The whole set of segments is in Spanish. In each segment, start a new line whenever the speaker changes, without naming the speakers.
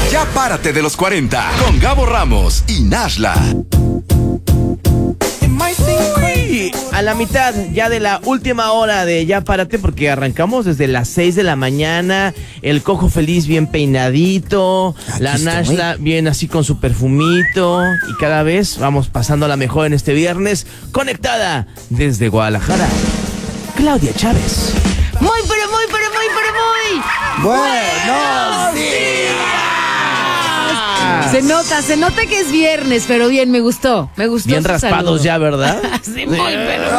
Ya párate de los 40 con Gabo Ramos y Nashla.
Uy, a la mitad ya de la última hora de Ya Párate, porque arrancamos desde las 6 de la mañana, el Cojo feliz bien peinadito, la Nashla bien así con su perfumito, y cada vez vamos pasando la mejor en este viernes, conectada desde Guadalajara, Claudia Chávez.
Muy
Buenos días.
Se nota que es viernes, pero bien, me gustó.
Bien raspados ya, ¿verdad?
Sí, muy, pero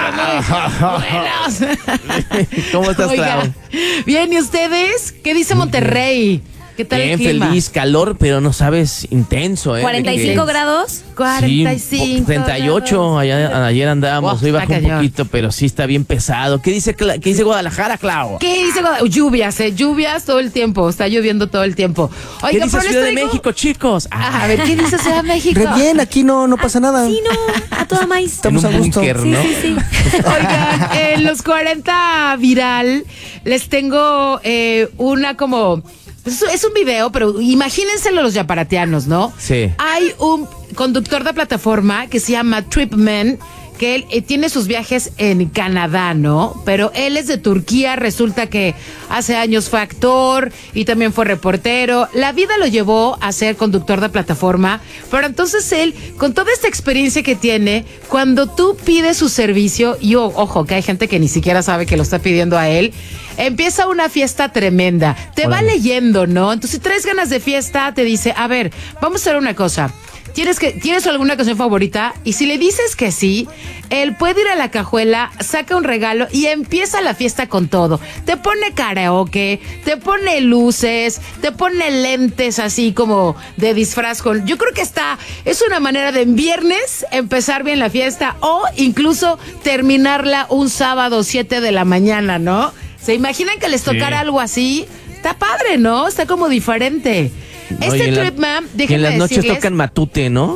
buenos.
¿Cómo estás,
Oiga,
Clau?
bien, ¿y ustedes? ¿Qué dice Monterrey? ¿Qué tal
Bien,
el clima?
feliz, calor, pero no sabes, intenso, ¿eh?
45 grados.
45.
38, ayer andábamos,
Oh,
hoy bajó
está
un
cañón.
poquito, pero sí está bien pesado. ¿Qué dice Guadalajara, Clau?
¿Qué dice? Lluvias todo el tiempo. Está lloviendo todo el tiempo.
¿Qué
Oiga,
dice
pero les
Ciudad de
traigo-
México, chicos?
A ver, ¿qué dice Ciudad de México?
Re bien, aquí no pasa nada.
Sí, no, a toda maíz.
Estamos
en
a
un
gusto.
búnker,
Sí,
¿no?
sí.
Oigan, en los 40 viral les tengo una como... Es un video, pero imagínenselo los yaparatianos, ¿no?
Sí.
Hay un conductor de plataforma que se llama Tripman, que él tiene sus viajes en Canadá, ¿no? Pero él es de Turquía, resulta que hace años fue actor y también fue reportero. La vida lo llevó a ser conductor de plataforma, pero entonces él, con toda esta experiencia que tiene, cuando tú pides su servicio, y ojo, que hay gente que ni siquiera sabe que lo está pidiendo a él, empieza una fiesta tremenda. Te va leyendo, ¿no? Entonces, si traes ganas de fiesta, te dice, a ver, vamos a hacer una cosa. ¿Tienes alguna canción favorita? Y si le dices que sí, él puede ir a la cajuela, saca un regalo y empieza la fiesta con todo. Te pone karaoke, te pone luces, te pone lentes así como de disfraz. Yo creo que es una manera de en viernes empezar bien la fiesta o incluso terminarla un sábado 7 de la mañana, ¿no? ¿Se imaginan que les tocara algo así? Está padre, ¿no? Está como diferente.
Oye,
Tripman,
y en
déjenme
las noches
decirles...
tocan matute, ¿no?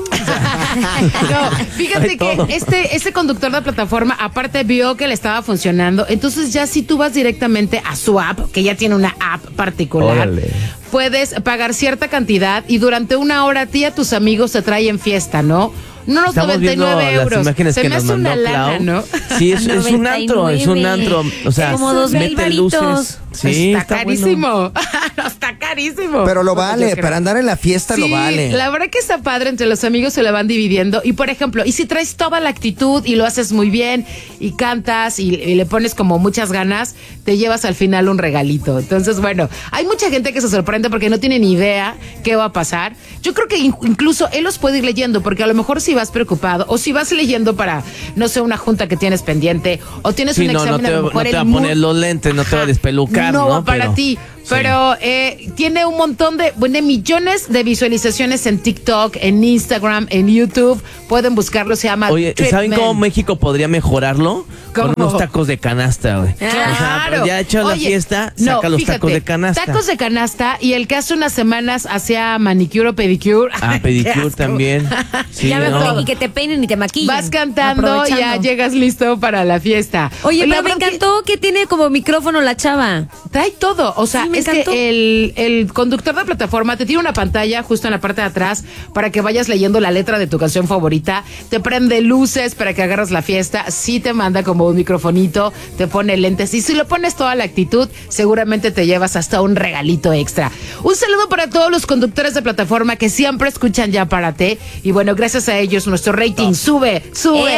No, fíjate
Hay
que
todo.
este conductor de plataforma, aparte vio que le estaba funcionando, entonces ya si tú vas directamente a su app, que ya tiene una app particular,
Órale.
puedes pagar cierta cantidad y durante una hora a ti y a tus amigos te traen fiesta, ¿no? No los
Estamos viendo
99 euros.
las imágenes
Se
que
me
nos
hace una
mandó
lana,
Clau.
¿no?
Sí, es un antro, es un
99.
antro. O sea,
Como 2,000
mete luces.
varitos.
Sí,
está
bueno.
carísimo. No, está carísimo.
Pero lo
Bueno,
vale,
yo creo.
para andar en la fiesta lo
Sí,
vale.
la verdad que está padre, entre los amigos se la van dividiendo. Y por ejemplo, y si traes toda la actitud y lo haces muy bien y cantas y le pones como muchas ganas, te llevas al final un regalito. Entonces, bueno, hay mucha gente que se sorprende porque no tiene ni idea qué va a pasar. Yo creo que incluso él los puede ir leyendo, porque a lo mejor si vas preocupado o si vas leyendo para, no sé, una junta que tienes pendiente o tienes
Sí,
un
no
examen, a lo
no
mejor
te
el
va a
mood-
poner los lentes, no te va a despelucar, ¿no?
va para
Pero-
ti.
sí.
Pero tiene un montón de millones de visualizaciones en TikTok, en Instagram, en YouTube. Pueden buscarlo, se llama
Oye, ¿saben
Tripman.
cómo México podría mejorarlo?
¿Cómo?
Con unos tacos de canasta, güey. O sea,
Claro.
ya hecho la
Oye,
fiesta,
no,
saca los
fíjate,
tacos de canasta.
Tacos de canasta y el que hace unas semanas hacía manicure o pedicure.
Ah,
Qué
pedicure
asco.
también. Sí,
Ya me
no.
acuerdo, y que te peinen y te maquillen.
Vas cantando,
Aprovechando.
ya llegas listo para la fiesta.
Oye,
La
pero me
verdad que
encantó que tiene como micrófono la chava.
trae todo. O sea,
Sí, me
es
encantó.
que el conductor de plataforma te tiene una pantalla justo en la parte de atrás para que vayas leyendo la letra de tu canción favorita. Te prende luces para que agarras la fiesta. Sí te manda como un microfonito, te pone lentes. Y si lo pones toda la actitud, seguramente te llevas hasta un regalito extra. Un saludo para todos los conductores de plataforma que siempre escuchan Ya Párate. Y bueno, gracias a ellos nuestro rating sube.
¡Ea!
Sube,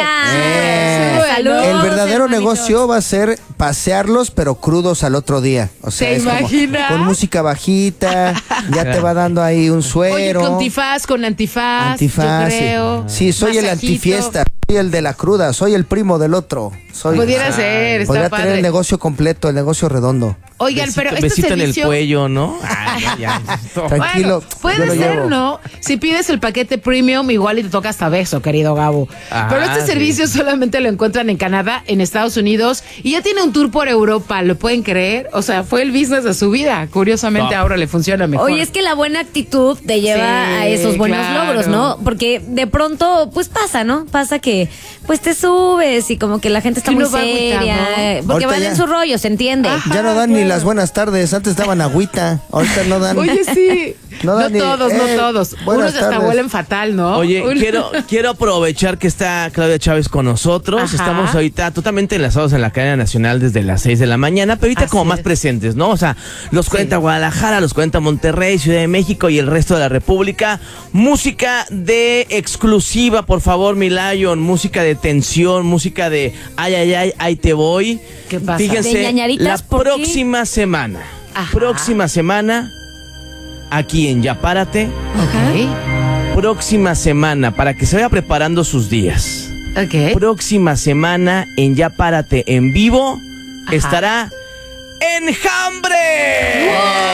Saludos,
El verdadero
hermanitos.
negocio va a ser pasearlos, pero crudos al otro día. O sea,
¿Te
es como
imaginas?
con música bajita, ya te va dando ahí un
Oye,
suero.
con antifaz, con antifaz,
Antifaz,
yo creo.
sí, soy el
Masajito.
antifiesta, soy el de la cruda, soy el primo del otro.
Pudiera ser, está
Podría
padre.
tener el negocio completo, el negocio redondo.
Oigan, pero este
besito en el
servicio...
cuello, ¿no? Ah, ya.
Tranquilo,
Bueno,
yo
puede
lo
ser,
llevo.
¿no? Si pides el paquete premium, igual y te toca hasta beso, querido Gabo.
Ah,
Pero este
sí.
servicio solamente lo encuentran en Canadá, en Estados Unidos, y ya tiene un tour por Europa, ¿lo pueden creer? O sea, fue el business de su vida. Curiosamente
Top.
ahora le funciona mejor.
Oye, es que la buena actitud te lleva
Sí,
a esos buenos
claro.
logros, ¿no? Porque de pronto, pues pasa, ¿no? Pasa que, pues te subes y como que la gente está
Que
muy
uno va agüitado,
seria.
¿no?
Porque
Ahorita
van
ya.
en su rollo, ¿se entiende?
Ajá.
Ya no dan ni
claro.
las buenas tardes, antes daban agüita, ahorita no dan.
Oye, sí.
No,
No
Dani,
todos, no todos.
buenas
Unos hasta
tardes.
huelen fatal, ¿no?
Oye,
Uno-
quiero aprovechar que está Claudia Chávez con nosotros.
Ajá.
Estamos ahorita totalmente enlazados en la cadena nacional desde las 6 de la mañana, pero ahorita
Así
como más
es.
presentes, ¿no? O sea, los 40 Guadalajara, los 40 Monterrey, Ciudad de México y el resto de la República. Música de exclusiva, por favor, mi Lion. Música de tensión, música de ay, ay, ay, ahí te voy.
¿Qué pasa?
Fíjense,
De ñañaritas,
la
¿por qué?
próxima semana,
Ajá.
aquí en Ya Párate,
Ok.
próxima semana, para que se vaya preparando sus días.
Ok.
Próxima semana en Ya Párate en vivo
Ajá.
estará Enjambre.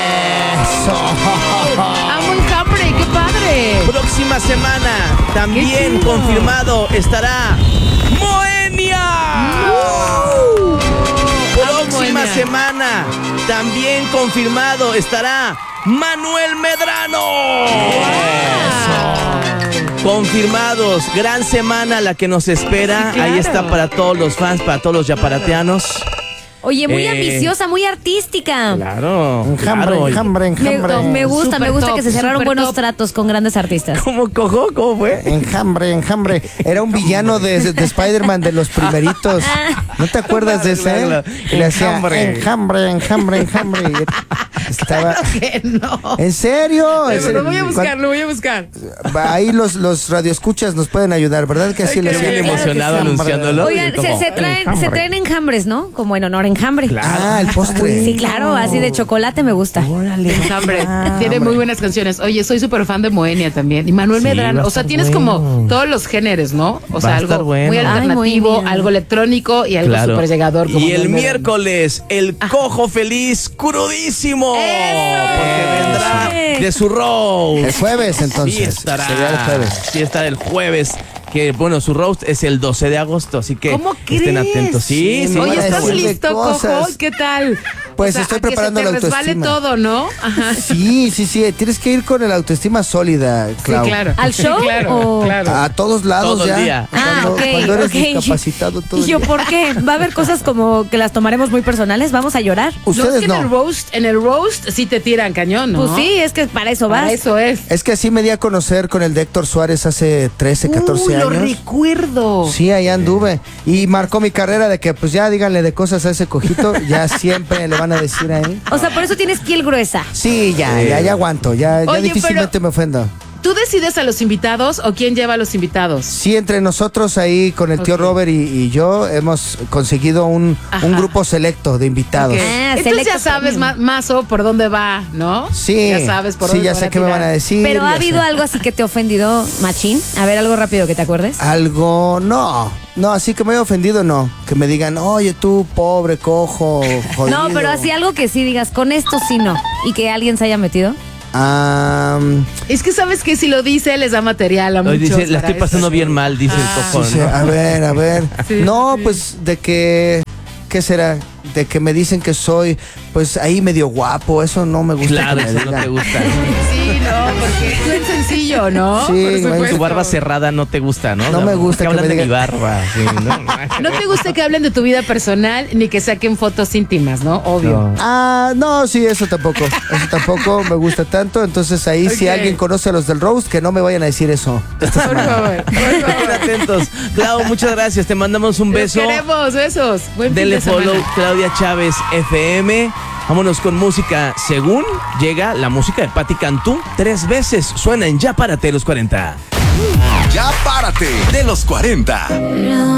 Amo Enjambre, qué padre.
Próxima semana también
Qué chido.
confirmado estará Moenia. Próxima
Moenia.
semana también confirmado estará Manuel Medrano. Confirmados, gran semana la que nos espera.
Sí, claro.
Ahí está para todos los fans, para todos los yaparateanos.
Oye, muy
Eh,
ambiciosa, muy artística.
Claro,
Enjambre, enjambre, enjambre.
Me gusta
Super
que
top,
se cerraron
super
buenos
top.
tratos con grandes artistas.
¿Cómo cojo? ¿Cómo fue?
Enjambre, enjambre. Era un villano de Spider-Man de los primeritos. ¿No te acuerdas de ese?
Claro.
Y le hacía
Enjambre.
enjambre, enjambre, enjambre. Y estaba...
Que no.
¿En serio?
Lo voy a buscar, lo voy a buscar.
Ahí los radioescuchas nos pueden ayudar, ¿verdad? Que así
Ay,
le
qué
hacían.
bien
emocionado anunciándolo.
Oigan,
Como,
se traen enjambres, ¿no? Como en honor a enjambre.
Ah, el postre.
Sí, claro, así de chocolate me gusta.
Enjambre.
Ah,
Tiene
hombre.
muy buenas canciones. Oye, soy súper fan de Moenia también. Y Manuel
Sí, va
Medrano.
a
O sea,
estar
tienes
bueno.
como todos los géneros, ¿no? O
Va
sea,
a estar
algo
bueno.
muy
Ay,
alternativo,
Moenia.
algo electrónico y algo
Claro.
súper llegador. como
Y el
Manuel Medrano.
miércoles, el cojo feliz crudísimo. Porque vendrá de su roast.
El jueves, entonces.
Sí estará.
Sería el jueves.
Sí estará el jueves. Que bueno, su roast es el 12 de agosto, así que
¿Cómo crees?
estén atentos. Sí, sí.
van
Oye,
a
¿estás
decir de
listo,
cosas.
Cojo? ¿Qué tal?
Pues estoy
a que
preparando
se te
la
resbale
autoestima.
todo, ¿no? Ajá.
Sí. Tienes que ir con el autoestima sólida, Clau.
Sí, claro.
¿Al show
Sí, claro,
o-
claro.
A todos lados
Todo el
ya.
día.
Cuando,
ok,
cuando eres
ok.
discapacitado todo
¿Y
el
yo
día.
por qué? ¿Va a haber cosas como que las tomaremos muy personales? ¿Vamos a llorar?
No, es
Ustedes
que
no.
en el roast sí te tiran cañón, ¿no?
Pues sí, es que para eso
Para
vas.
eso es.
Es que así me di a conocer con el de Héctor Suárez hace 13, 14
Uy, lo
años.
recuerdo.
Sí, ahí anduve. Y marcó mi carrera de que pues ya díganle de cosas a ese cojito, ya siempre le van a decir ahí.
O sea, por eso tienes piel gruesa.
Sí, ya aguanto, ya
Oye,
difícilmente
pero-
me ofendo.
¿Tú decides a los invitados o quién lleva a los invitados?
Sí, entre nosotros ahí con el tío
Ok.
Robert y yo hemos conseguido un
Ajá.
grupo selecto de invitados.
Ok.
Ah,
Entonces ya
selecto
sabes
premium.
más o por dónde va, ¿no?
Sí,
Ya sabes por
sí,
dónde
ya
van
sé
a
qué me
tirar.
van a decir.
Pero
ya
¿ha habido
sé.
algo así que te ha ofendido, machín? A ver, algo rápido que te acuerdes.
Algo, no, así que me haya ofendido, no. Que me digan, oye, tú, pobre, cojo, jodido.
No, pero así algo que sí digas, con esto sí no. Y que alguien se haya metido.
Es que sabes que si lo dice les da material a
Hoy
muchos.
dice, la
para
estoy pasando
eso.
bien mal, dice el cojo.
sí,
¿no?
a ver.
Sí,
No,
sí.
pues de que, ¿qué será? De que me dicen que soy, pues ahí medio guapo, eso no me gusta.
Claro,
que me
eso no
digan.
te gusta.
Sí, no, porque es bien sencillo, ¿no?
Sí,
Por
güey,
supuesto.
Tu barba cerrada no te gusta, ¿no?
No me gusta
que
que
hablan
me
de mi
digan-
barba. Sí, ¿no?
No te gusta que hablen de tu vida personal ni que saquen fotos íntimas, ¿no? Obvio.
No.
No, sí, eso tampoco me gusta tanto. Entonces ahí si
Ok.
alguien conoce a los del Roast, que no me vayan a decir eso.
Por favor, por
Estén
favor.
atentos. Clau, muchas gracias. Te mandamos un
Los
beso.
queremos, besos. Buen fin
Denle
de semana.
follow Claudia Chávez FM. Vámonos con música. Según llega la música de Patti Cantú, 3 veces suena en Ya Párate los 40.
Ya Párate de los 40.